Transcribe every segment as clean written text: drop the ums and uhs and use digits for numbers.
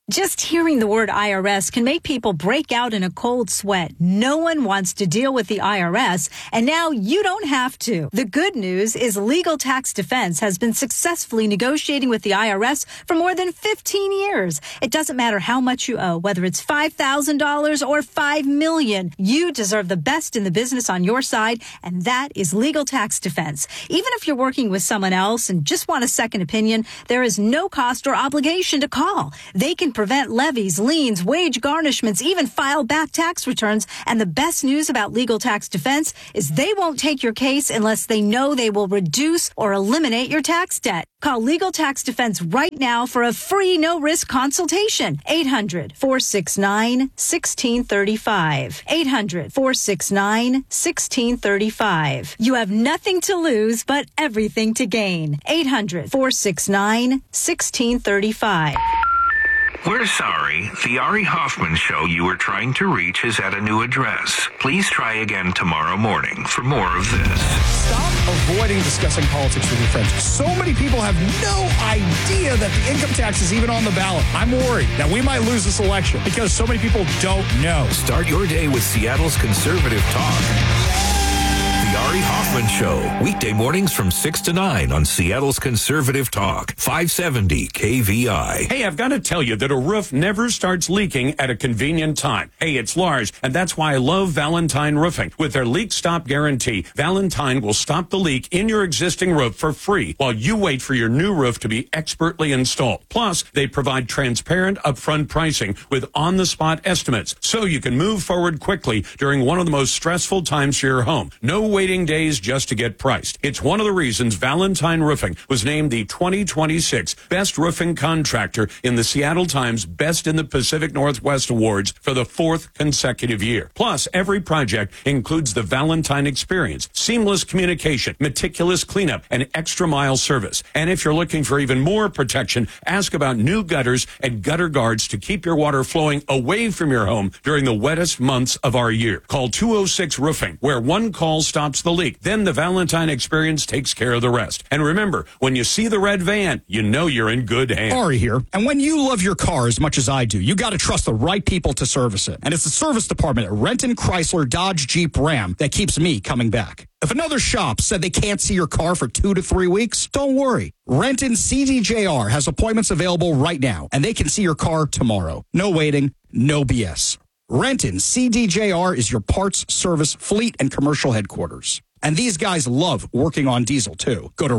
Just hearing the word IRS can make people break out in a cold sweat. No one wants to deal with the IRS, and now you don't have to. The good news is Legal Tax Defense has been successfully negotiating with the IRS for more than 15 years. It doesn't matter how much you owe, whether it's $5,000 or $5 million. You deserve the best in the business on your side, and that is Legal Tax Defense. Even if you're working with someone else and just want a second opinion, there is no cost or obligation to call. They can prevent levies, liens, wage garnishments, even file back tax returns. And the best news about Legal Tax Defense is they won't take your case unless they know they will reduce or eliminate your tax debt. Call Legal Tax Defense right now for a free no-risk consultation. 800-469-1635. 800-469-1635. You have nothing to lose but everything to gain. 800-469-1635. We're sorry. The Ari Hoffman show you were trying to reach is at a new address. Please try again tomorrow morning for more of this. Stop avoiding discussing politics with your friends. So many people have no idea that the income tax is even on the ballot. I'm worried that we might lose this election because so many people don't know. Start your day with Seattle's conservative talk. The Ari Hoffman Show, weekday mornings from 6 to 9 on Seattle's Conservative Talk, 570 KVI. Hey, I've got to tell you that a roof never starts leaking at a convenient time. Hey, it's Lars, and that's why I love Valentine Roofing. With their leak stop guarantee, Valentine will stop the leak in your existing roof for free while you wait for your new roof to be expertly installed. Plus, they provide transparent upfront pricing with on-the-spot estimates so you can move forward quickly during one of the most stressful times for your home. No waiting days just to get priced. It's one of the reasons Valentine Roofing was named the 2026 Best Roofing Contractor in the Seattle Times Best in the Pacific Northwest Awards for the 4th consecutive year. Plus, every project includes the Valentine experience, seamless communication, meticulous cleanup, and extra mile service. And if you're looking for even more protection, ask about new gutters and gutter guards to keep your water flowing away from your home during the wettest months of our year. Call 206 Roofing, where one call stops the leak. Then the Valentine experience takes care of the rest. And remember, when you see the red van, you know you're in good hands. Ari here. And when you love your car as much as I do, you got to trust the right people to service it. And it's the service department at Renton Chrysler Dodge Jeep Ram that keeps me coming back. If another shop said they can't see your car for 2 to 3 weeks, don't worry. Renton CDJR has appointments available right now, and they can see your car tomorrow. No waiting, no BS. Renton CDJR is your parts, service, fleet, and commercial headquarters. And these guys love working on diesel, too. Go to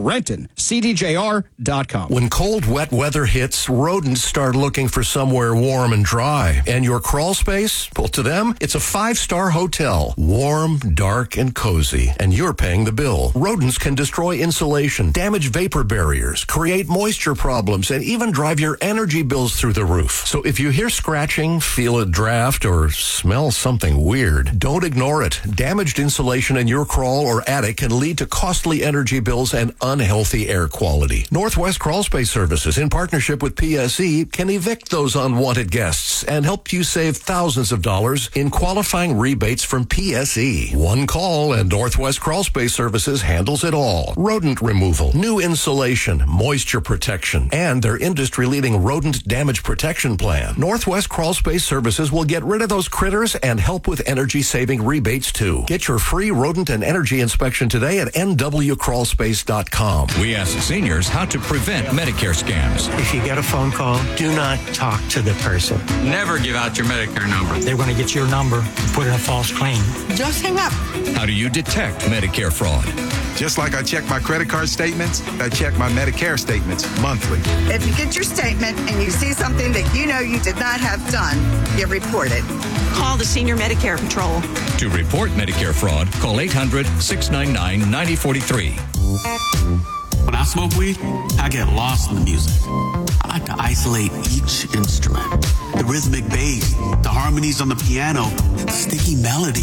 RentonCDJR.com. When cold, wet weather hits, rodents start looking for somewhere warm and dry. And your crawl space? Well, to them, it's a 5-star hotel. Warm, dark, and cozy. And you're paying the bill. Rodents can destroy insulation, damage vapor barriers, create moisture problems, and even drive your energy bills through the roof. So if you hear scratching, feel a draft, or smell something weird, don't ignore it. Damaged insulation in your crawl or attic can lead to costly energy bills and unhealthy air quality. Northwest Crawl Space Services, in partnership with PSE, can evict those unwanted guests and help you save thousands of dollars in qualifying rebates from PSE. One call and Northwest Crawl Space Services handles it all. Rodent removal, new insulation, moisture protection, and their industry-leading rodent damage protection plan. Northwest Crawl Space Services will get rid of those critters and help with energy-saving rebates, too. Get your free rodent and energy inspection today at nwcrawlspace.com. We ask seniors how to prevent Medicare scams. If you get a phone call, do not talk to the person. Never give out your Medicare number. They're going to get your number and put in a false claim. Just hang up. How do you detect Medicare fraud? Just like I check my credit card statements, I check my Medicare statements monthly. If you get your statement and you see something that you know you did not have done, you report it. Call the Senior Medicare Patrol. To report Medicare fraud, call 800-699-9043. When I smoke weed, I get lost in the music. I like to isolate each instrument. The rhythmic bass, the harmonies on the piano, the sticky melody.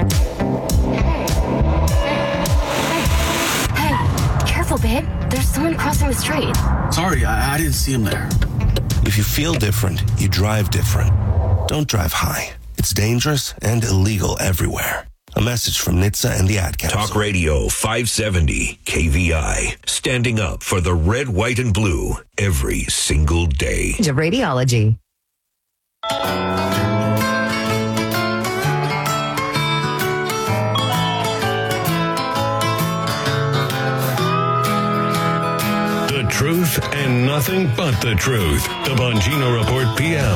Hey, careful, babe. There's someone crossing the street. Sorry, I didn't see him there. If you feel different, you drive different. Don't drive high. It's dangerous and illegal everywhere. A message from NHTSA and the Ad Council. Talk Radio 570 KVI. Standing up for the red, white, and blue every single day. Radiology. The truth and nothing but the truth. The Bongino Report PM.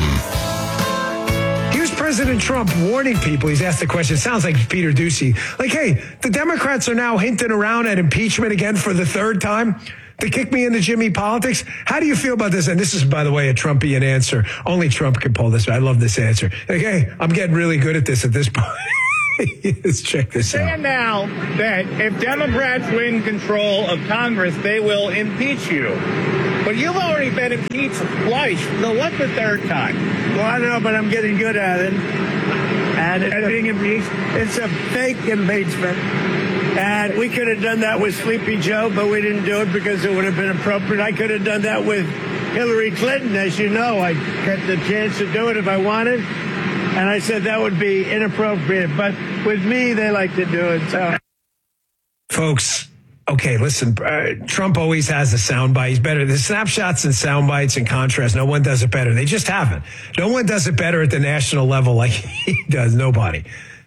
Here's President Trump warning people. He's asked the question. Sounds like Peter Doocy. Like, hey, the Democrats are now hinting around at impeachment again for the third time to kick me into Jimmy politics. How do you feel about this? And this is, by the way, a Trumpian answer. Only Trump can pull this. I love this answer. Like, hey, I'm getting really good at this at this point. Let's check this out. Saying now that if Democrats win control of Congress, they will impeach you. But you've already been impeached twice. So what's the third time? Well, I don't know, but I'm getting good at it. And being impeached, it's a fake impeachment. And we could have done that with Sleepy Joe, but we didn't do it because it would have been appropriate. I could have done that with Hillary Clinton, as you know. I got the chance to do it if I wanted. And I said that would be inappropriate. But with me, they like to do it. So, folks, okay, listen, Trump always has a soundbite. He's better. The snapshots and sound bites and contrast, no one does it better. They just haven't. No one does it better at the national level like he does. Nobody.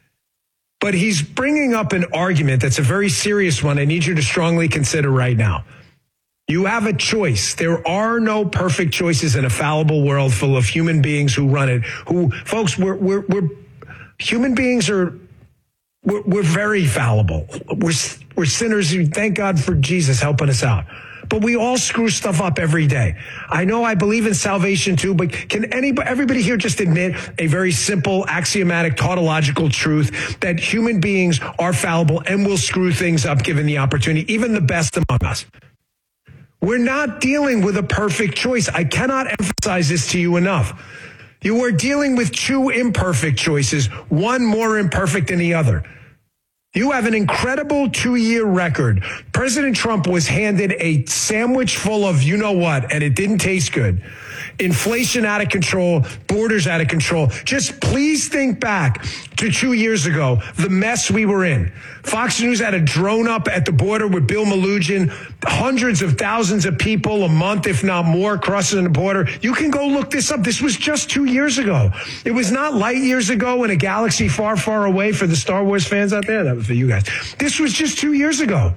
But he's bringing up an argument that's a very serious one I need you to strongly consider right now. You have a choice. There are no perfect choices in a fallible world full of human beings who run it. Who, folks, we're human beings are, we're very fallible. We're sinners. Thank God for Jesus helping us out. But we all screw stuff up every day. I know I believe in salvation too, but can everybody here just admit a very simple, axiomatic, tautological truth that human beings are fallible and will screw things up given the opportunity, even the best among us? We're not dealing with a perfect choice. I cannot emphasize this to you enough. You are dealing with two imperfect choices, one more imperfect than the other. You have an incredible 2-year record. President Trump was handed a sandwich full of you know what, and it didn't taste good. Inflation out of control, borders out of control. Just please think back to 2 years ago, the mess we were in. Fox News had a drone up at the border with Bill Malugin, hundreds of thousands of people a month, if not more, crossing the border. You can go look this up. This was just 2 years ago. It was not light years ago in a galaxy far, far away for the Star Wars fans out there. That was for you guys. This was just 2 years ago.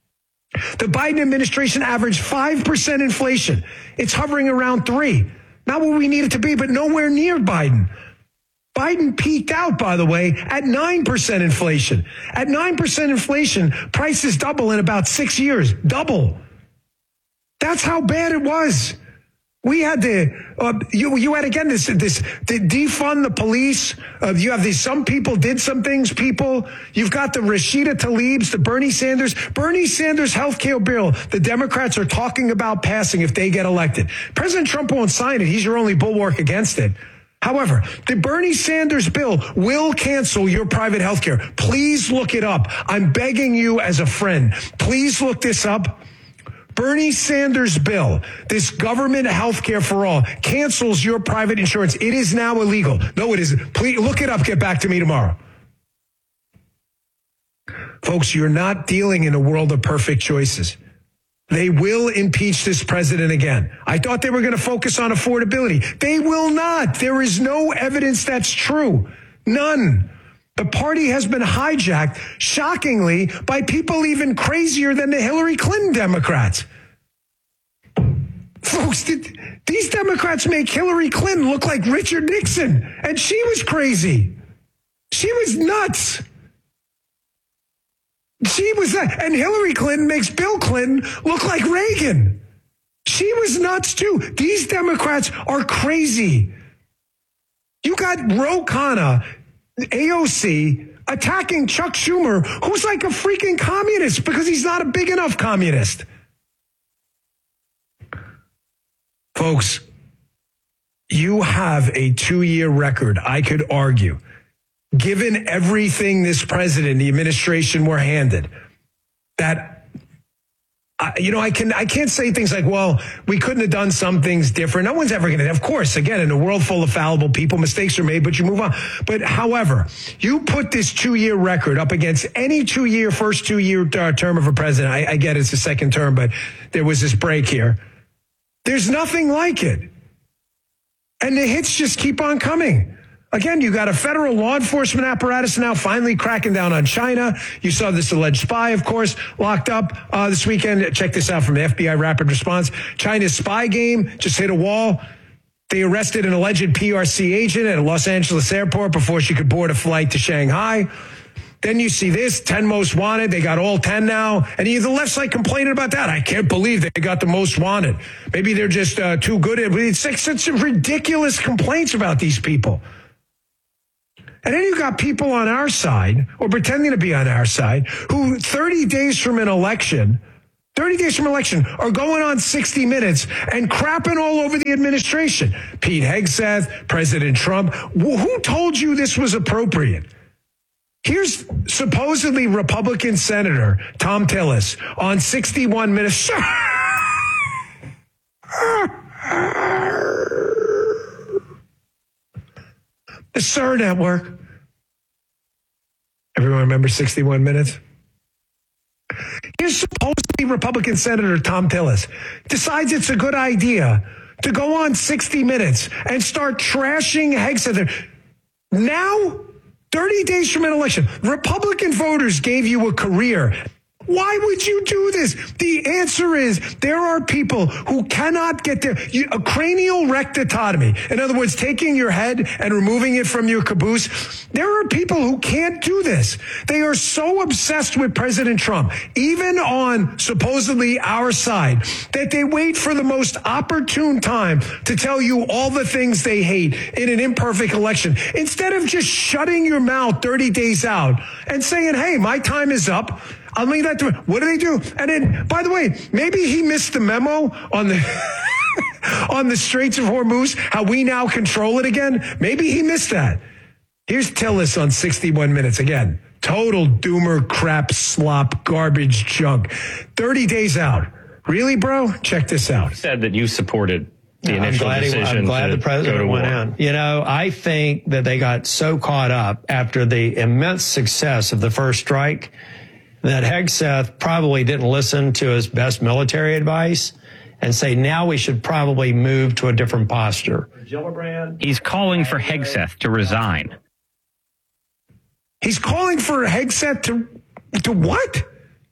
The Biden administration averaged 5% inflation. It's hovering around 3%. Not where we need it to be, but nowhere near Biden. Biden peaked out, by the way, at 9% inflation. At 9% inflation, prices double in about 6 years. Double. That's how bad it was. We had to, you had again this defund the police. You have these, some people did some things, people. You've got the Rashida Tlaibs, the Bernie Sanders healthcare bill. The Democrats are talking about passing if they get elected. President Trump won't sign it. He's your only bulwark against it. However, the Bernie Sanders bill will cancel your private healthcare. Please look it up. I'm begging you as a friend. Please look this up. Bernie Sanders' bill, this government health care for all, cancels your private insurance. It is now illegal. No, it isn't. Please look it up. Get back to me tomorrow. Folks, you're not dealing in a world of perfect choices. They will impeach this president again. I thought they were going to focus on affordability. They will not. There is no evidence that's true. None. The party has been hijacked, shockingly, by people even crazier than the Hillary Clinton Democrats. Folks, these Democrats make Hillary Clinton look like Richard Nixon, and she was crazy. She was nuts. She was that, and Hillary Clinton makes Bill Clinton look like Reagan. She was nuts too. These Democrats are crazy. You got Ro Khanna, AOC, attacking Chuck Schumer, who's like a freaking communist because he's not a big enough communist. Folks, you have a 2-year record, I could argue. Given everything this president, the administration were handed, that, I can't say things like, well, we couldn't have done some things different. No one's ever going to. Of course, again, in a world full of fallible people, mistakes are made, but you move on. But however, you put this 2-year record up against any first 2-year term of a president. I get it's a second term, but there was this break here. There's nothing like it. And the hits just keep on coming. Again, you got a federal law enforcement apparatus now finally cracking down on China. You saw this alleged spy, of course, locked up this weekend. Check this out from the FBI Rapid Response. China's spy game just hit a wall. They arrested an alleged PRC agent at a Los Angeles airport before she could board a flight to Shanghai. Then you see this, 10 most wanted. They got all 10 now. And the left side complaining about that. I can't believe they got the most wanted. Maybe they're just too good at it. It's like such ridiculous complaints about these people. And then you got people on our side, or pretending to be on our side, who 30 days from an election, are going on 60 Minutes and crapping all over the administration. Pete Hegseth, President Trump. Who told you this was appropriate? Here's supposedly Republican Senator Tom Tillis on 61 Minutes. The SIR Network. Everyone remember 61 Minutes? Here's supposedly Republican Senator Tom Tillis decides it's a good idea to go on 60 Minutes and start trashing Hegseth. Now, 30 days from an election, Republican voters gave you a career. Why would you do this? The answer is there are people who cannot get there. A cranial rectotomy, in other words, taking your head and removing it from your caboose. There are people who can't do this. They are so obsessed with President Trump, even on supposedly our side, that they wait for the most opportune time to tell you all the things they hate in an imperfect election, instead of just shutting your mouth 30 days out and saying, hey, my time is up. I'll leave that to him. What do they do? And then, by the way, maybe he missed the memo on the on the Straits of Hormuz, how we now control it again. Maybe he missed that. Here's Tillis on 61 Minutes. Again, total doomer, crap, slop, garbage, junk. 30 days out. Really, bro? Check this out. You said that you supported the initial decision. I'm glad the president went in. You know, I think that they got so caught up after the immense success of the first strike that Hegseth probably didn't listen to his best military advice and say, now we should probably move to a different posture. He's calling for Hegseth to resign. He's calling for Hegseth to what?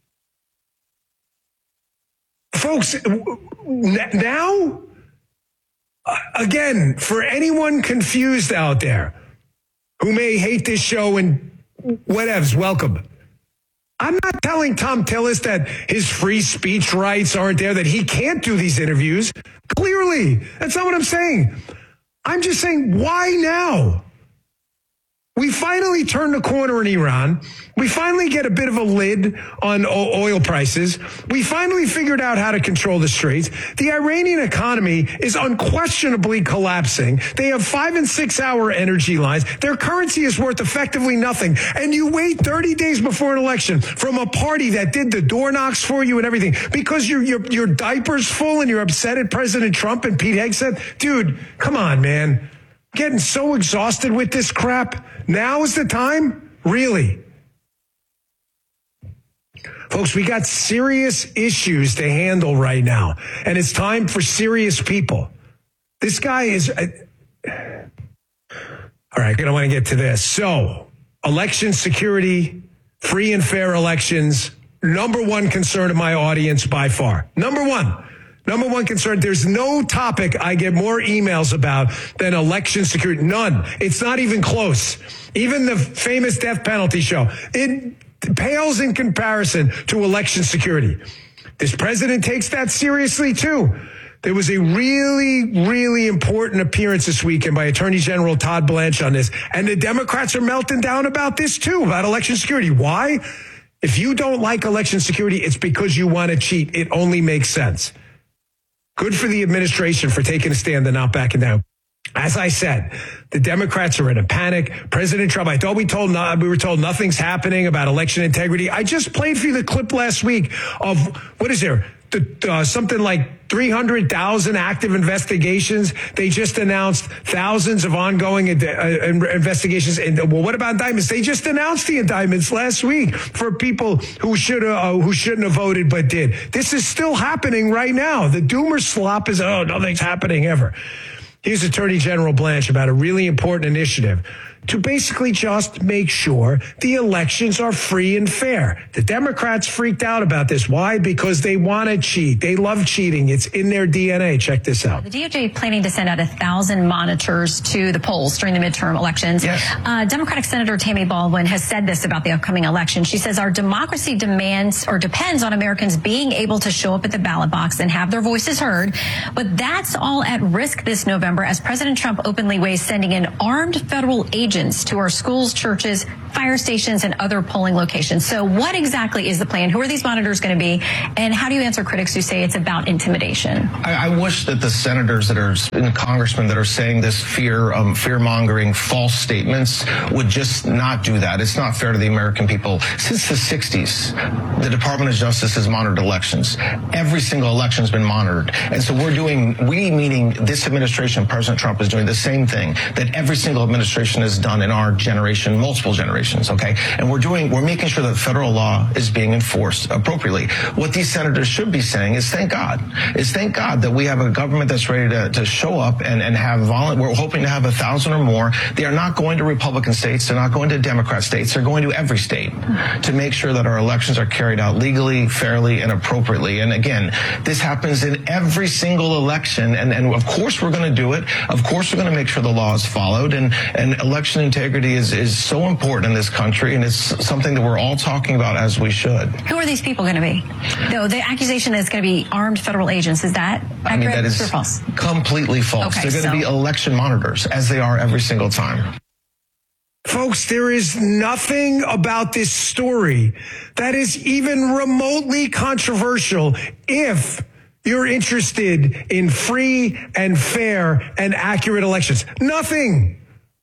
Folks, now, again, for anyone confused out there who may hate this show and whatevs, welcome. I'm not telling Tom Tillis that his free speech rights aren't there, that he can't do these interviews. Clearly, that's not what I'm saying. I'm just saying, why now? We finally turned the corner in Iran. We finally get a bit of a lid on oil prices. We finally figured out how to control the Straits. The Iranian economy is unquestionably collapsing. They have 5 and 6 hour energy lines. Their currency is worth effectively nothing. And you wait 30 days before an election from a party that did the door knocks for you and everything because your diaper's full and you're upset at President Trump and Pete Hegseth. Dude, come on, man. Getting so exhausted with this crap. Now is the time? Really? Folks, we got serious issues to handle right now, and it's time for serious people. This guy is... all right, I want to get to this. So, election security, free and fair elections, number one concern of my audience by far. Number one concern. There's no topic I get more emails about than election security. None. It's not even close. Even the famous death penalty show. It pales in comparison to election security. This president takes that seriously, too. There was a really, really important appearance this weekend by Attorney General Todd Blanche on this. And the Democrats are melting down about this, too, about election security. Why? If you don't like election security, it's because you want to cheat. It only makes sense. Good for the administration for taking a stand and not backing down. As I said, the Democrats are in a panic. President Trump, I thought we were told nothing's happening about election integrity. I just played for you the clip last week of, what is there? Something like 300,000 active investigations. They just announced thousands of ongoing investigations. And well, what about indictments? They just announced the indictments last week for people who shouldn't have voted but did. This is still happening right now. The doomer slop is, nothing's happening ever. Here's Attorney General Blanche about a really important initiative to basically just make sure the elections are free and fair. The Democrats freaked out about this. Why? Because they want to cheat. They love cheating. It's in their DNA. Check this out. The DOJ planning to send out 1,000 monitors to the polls during the midterm elections. Yes. Democratic Senator Tammy Baldwin has said this about the upcoming election. She says our democracy demands or depends on Americans being able to show up at the ballot box and have their voices heard. But that's all at risk this November as President Trump openly weighs sending in armed federal agents to our schools, churches, fire stations, and other polling locations. So what exactly is the plan? Who are these monitors going to be? And how do you answer critics who say it's about intimidation? I wish that the senators that are and congressmen that are saying this fear-mongering false statements would just not do that. It's not fair to the American people. Since the 60s, the Department of Justice has monitored elections. Every single election has been monitored. And so we meaning this administration, President Trump, is doing the same thing that every single administration has done in our generation, multiple generations, okay? And we're making sure that federal law is being enforced appropriately. What these senators should be saying is thank God that we have a government that's ready to show up and have we're hoping to have 1,000 or more. They are not going to Republican states. They're not going to Democrat states. They're going to every state to make sure that our elections are carried out legally, fairly, and appropriately. And again, this happens in every single election. And of course we're going to do it. Of course we're going to make sure the law is followed. And election integrity is so important in this country, and it's something that we're all talking about as we should. Who are these people going to be? Though the accusation is going to be armed federal agents. Is that accurate? I mean, that is or false? Completely false. Okay, they're going to be election monitors, as they are every single time. Folks, there is nothing about this story that is even remotely controversial if you're interested in free and fair and accurate elections. Nothing.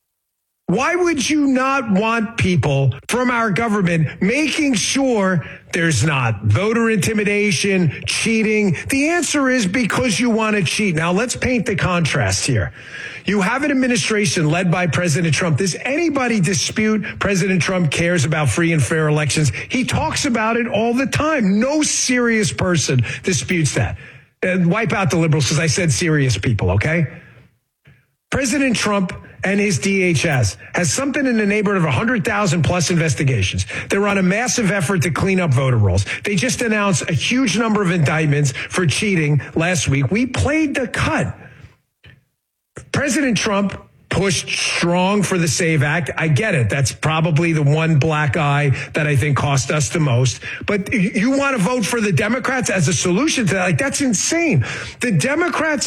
Why would you not want people from our government making sure there's not voter intimidation, cheating? The answer is because you want to cheat. Now, let's paint the contrast here. You have an administration led by President Trump. Does anybody dispute President Trump cares about free and fair elections? He talks about it all the time. No serious person disputes that. Wipe out the liberals because I said serious people, okay? President Trump and his DHS has something in the neighborhood of 100,000 plus investigations. They're on a massive effort to clean up voter rolls. They just announced a huge number of indictments for cheating last week. We played the cut. President Trump pushed strong for the SAVE Act. I get it. That's probably the one black eye that I think cost us the most. But you want to vote for the Democrats as a solution to that? Like, that's insane. The Democrats'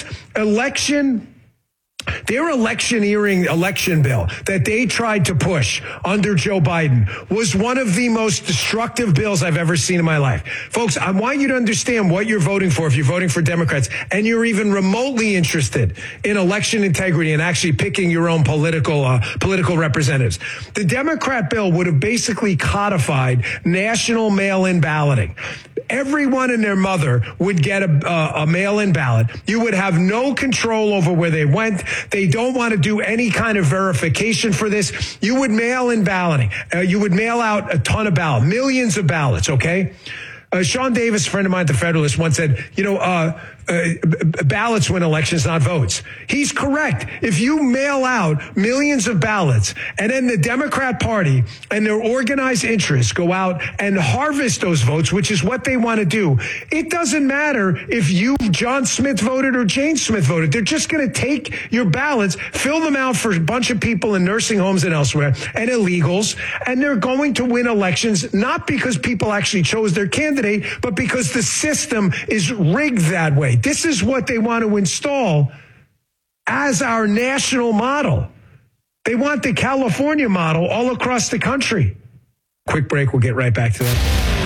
their electioneering election bill that they tried to push under Joe Biden was one of the most destructive bills I've ever seen in my life. Folks, I want you to understand what you're voting for if you're voting for Democrats and you're even remotely interested in election integrity and actually picking your own political representatives. The Democrat bill would have basically codified national mail-in balloting. Everyone and their mother would get a mail-in ballot. You would have no control over where they went. They don't want to do any kind of verification for this. You would mail in balloting. You would mail out a ton of ballots, millions of ballots, okay? Sean Davis, a friend of mine at the Federalist, once said, ballots win elections, not votes. He's correct. If you mail out millions of ballots and then the Democrat Party and their organized interests go out and harvest those votes, which is what they want to do, it doesn't matter if you, John Smith, voted or Jane Smith voted. They're just going to take your ballots, fill them out for a bunch of people in nursing homes and elsewhere and illegals, and they're going to win elections, not because people actually chose their candidate, but because the system is rigged that way. This is what they want to install as our national model. They want the California model all across the country. Quick break. We'll get right back to that.